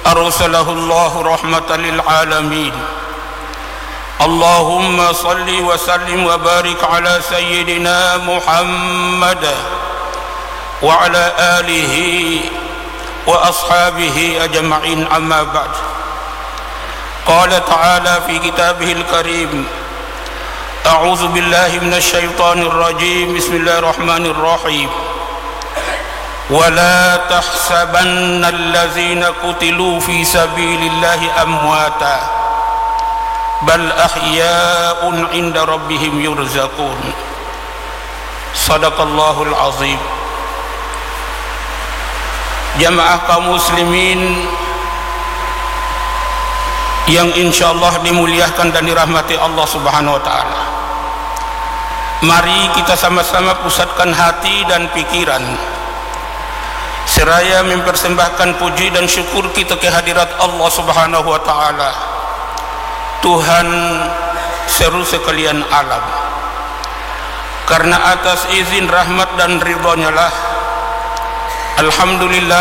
أرسله الله رحمة للعالمين. اللهم صل وسلم وبارك على سيدنا محمد وعلى آله وأصحابه أجمعين. أما بعد، قال تعالى في كتابه الكريم: أعوذ بالله من الشيطان الرجيم. بسم الله الرحمن الرحيم. ولا تحسبن الذين قتلوا في سبيل الله أمواتا بل أحياء عند ربهم يرزقون. صدق الله العظيم. Jamaah kaum muslimin yang insyaallah dimuliakan dan dirahmati Allah Subhanahu wa taala. Mari kita sama-sama pusatkan hati dan pikiran seraya mempersembahkan puji dan syukur kita kehadirat Allah Subhanahu wa taala, Tuhan seru sekalian alam. Karena atas izin rahmat dan ridhonya lah, alhamdulillah,